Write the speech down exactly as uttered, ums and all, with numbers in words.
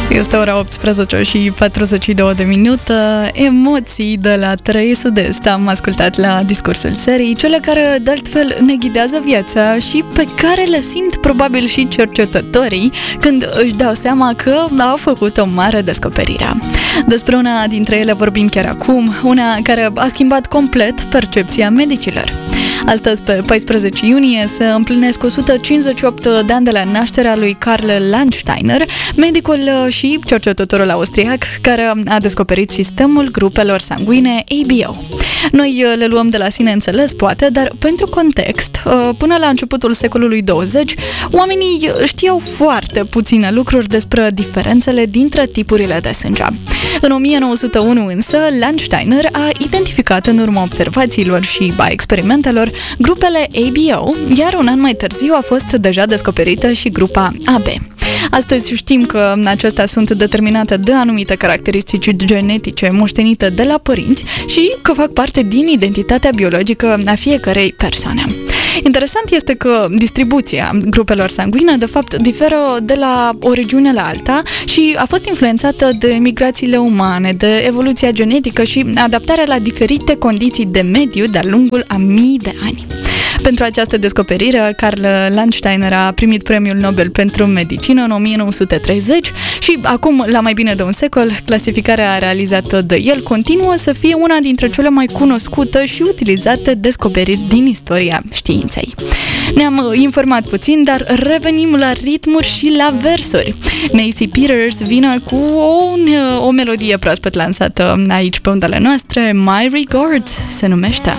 Este ora optsprezece și patruzeci și două de minute. Emoții de la trei Sud-Est. Am ascultat la discursul serii, cele care de altfel ne ghidează viața și pe care le simt probabil și cercetătorii când își dau seama că au făcut o mare descoperire. Despre una dintre ele vorbim chiar acum, una care a schimbat complet percepția medicilor. Astăzi, pe paisprezece iunie, se împlinesc o sută cincizeci și opt de ani de la nașterea lui Karl Landsteiner, medicul și cercetătorul austriac care a descoperit sistemul grupelor sanguine A B O. Noi le luăm de la sine înțeles, poate, dar pentru context, până la începutul secolului douăzeci, oamenii știau foarte puține lucruri despre diferențele dintre tipurile de sânge. În o mie nouă sute unu însă, Landsteiner a identificat în urma observațiilor și a experimentelor grupele A B O, iar un an mai târziu a fost deja descoperită și grupa A B. Astăzi știm că acestea sunt determinate de anumite caracteristici genetice moștenite de la părinți și că fac parte din identitatea biologică a fiecărei persoane. Interesant este că distribuția grupelor sanguine, de fapt, diferă de la o regiune la alta și a fost influențată de migrațiile umane, de evoluția genetică și adaptarea la diferite condiții de mediu de-a lungul a mii de ani. Pentru această descoperire, Karl Landsteiner a primit premiul Nobel pentru medicină în o mie nouă sute treizeci și acum, la mai bine de un secol, clasificarea realizată de el continuă să fie una dintre cele mai cunoscute și utilizate descoperiri din istoria științei. Ne-am informat puțin, dar revenim la ritmuri și la versuri. Macy Peters vine cu o, o melodie proaspăt lansată aici pe undele noastre, My Regards se numește.